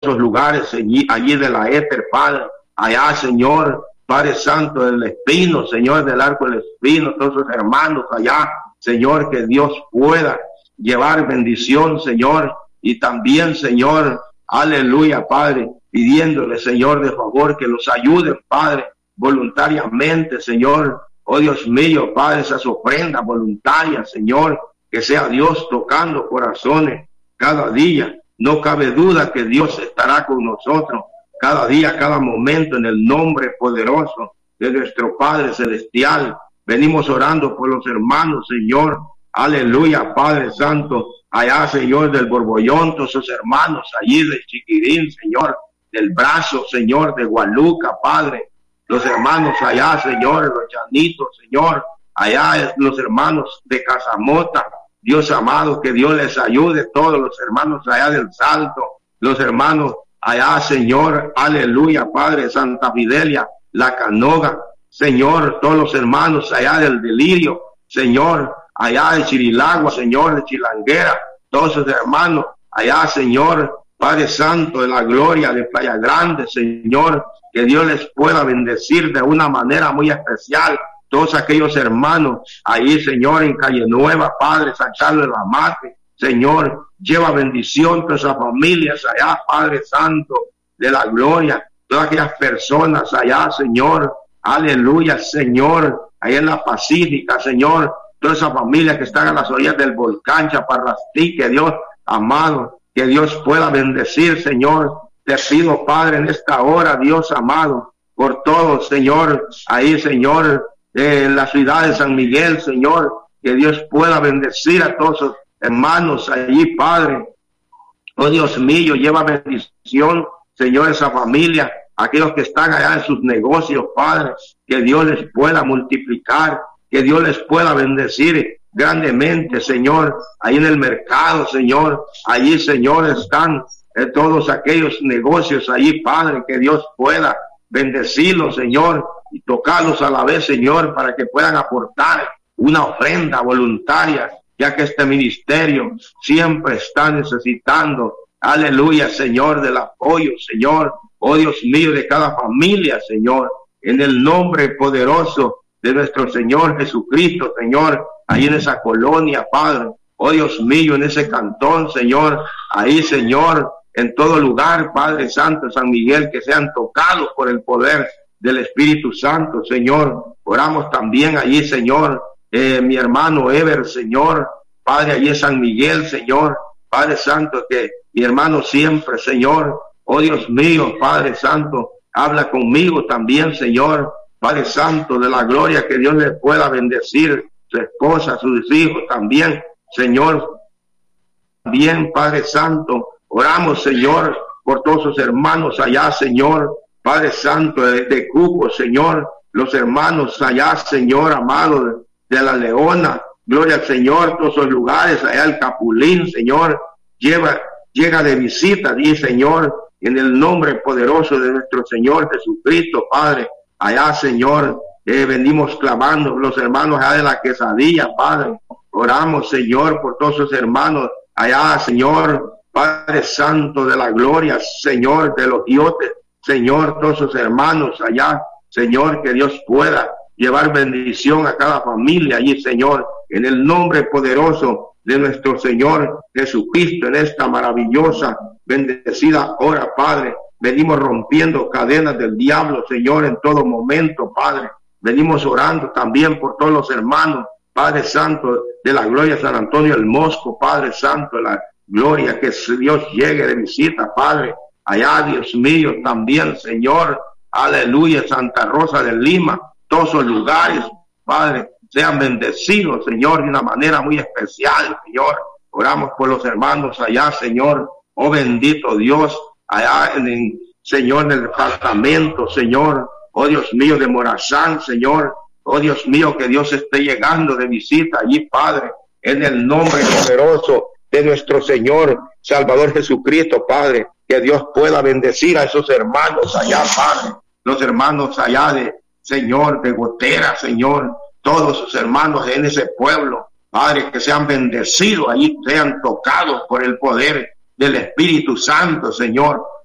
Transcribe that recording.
esos lugares allí de la Éter, Padre, allá, Señor, Padre Santo, del Espino, Señor, del Arco del Espino, todos sus hermanos allá, Señor, que Dios pueda llevar bendición, Señor, y también, Señor, aleluya, Padre, pidiéndole, Señor, de favor que los ayude, Padre, voluntariamente, Señor, oh Dios mío, Padre, esas ofrendas voluntarias, Señor, que sea Dios tocando corazones cada día. No cabe duda que Dios estará con nosotros cada día, cada momento, en el nombre poderoso de nuestro Padre Celestial. Venimos orando por los hermanos, Señor. Aleluya, Padre Santo. Allá, Señor, del Borbollón, todos sus hermanos, allí de Chiquirín, Señor, del Brazo, Señor, de Gualuca, Padre. Los hermanos allá, Señor, los Llanitos, Señor. Allá los hermanos de Casamota. Dios amado, que Dios les ayude, todos los hermanos allá del Salto, los hermanos allá, Señor, aleluya, Padre, Santa Fidelia, La Canoga, Señor, todos los hermanos allá del Delirio, Señor, allá de Chirilagua, Señor, de Chilanguera, todos sus hermanos allá, Señor, Padre Santo de la Gloria, de Playa Grande, Señor, que Dios les pueda bendecir de una manera muy especial. Todos aquellos hermanos ahí, Señor, en Calle Nueva, Padre, San Carlos de la Mate, Señor, lleva bendición a todas esas familias allá, Padre Santo de la Gloria, todas aquellas personas allá, Señor, aleluya, Señor, allá en la Pacífica, Señor, todas esas familias que están a las orillas del volcán Chaparrastí, que Dios, amado, que Dios pueda bendecir, Señor. Te pido, Padre, en esta hora, Dios amado, por todos, Señor, ahí, Señor, en la ciudad de San Miguel, Señor, que Dios pueda bendecir a todos sus hermanos allí, Padre. Oh Dios mío, lleva bendición, Señor, esa familia, aquellos que están allá en sus negocios, Padre, que Dios les pueda multiplicar, que Dios les pueda bendecir grandemente, Señor, ahí en el mercado, Señor, allí, Señor, están todos aquellos negocios allí, Padre, que Dios pueda bendecirlos, Señor, y tocarlos a la vez, Señor, para que puedan aportar una ofrenda voluntaria, ya que este ministerio siempre está necesitando, aleluya, Señor, del apoyo, Señor, oh Dios mío, de cada familia, Señor, en el nombre poderoso de nuestro Señor Jesucristo, Señor, ahí en esa colonia, Padre, oh Dios mío, en ese cantón, Señor, ahí, Señor, en todo lugar, Padre Santo, San Miguel, que sean tocados por el poder del Espíritu Santo, Señor. Oramos también allí, Señor, mi hermano Ever, Señor, Padre, allí en San Miguel, Señor, Padre Santo, que mi hermano siempre, Señor, oh Dios mío, Padre Santo, habla conmigo también, Señor, Padre Santo de la Gloria, que Dios le pueda bendecir, su esposa, sus hijos también, Señor, bien, Padre Santo, oramos, Señor, por todos sus hermanos allá, Señor, Padre Santo de Cuco, Señor, los hermanos allá, Señor, amado de La Leona, gloria al Señor, todos esos lugares, allá el Capulín, Señor, llega de visita, dice, Señor, en el nombre poderoso de nuestro Señor Jesucristo, Padre, allá, Señor, venimos clamando los hermanos allá de la Quesadilla, Padre, oramos, Señor, por todos esos hermanos allá, Señor, Padre Santo de la Gloria, Señor, de los Iotes, Señor, todos sus hermanos allá, Señor, que Dios pueda llevar bendición a cada familia allí, Señor, en el nombre poderoso de nuestro Señor Jesucristo, en esta maravillosa, bendecida hora, Padre. Venimos rompiendo cadenas del diablo, Señor, en todo momento, Padre. Venimos orando también por todos los hermanos, Padre Santo de la Gloria, San Antonio el Mosco, Padre Santo de la Gloria, que Dios llegue de visita, Padre. Allá, Dios mío, también, Señor, aleluya, Santa Rosa de Lima, todos esos lugares, Padre, sean bendecidos, Señor, de una manera muy especial, Señor. Oramos por los hermanos allá, Señor, oh bendito Dios, allá Señor, en el departamento, Señor, oh Dios mío, de Morazán, Señor, oh Dios mío, que Dios esté llegando de visita allí, Padre, en el nombre poderoso de nuestro Señor Salvador Jesucristo, Padre, que Dios pueda bendecir a esos hermanos allá, Padre, los hermanos allá de, Señor, de Gotera, Señor, todos sus hermanos en ese pueblo, Padre, que sean bendecidos allí, sean tocados por el poder del Espíritu Santo, Señor,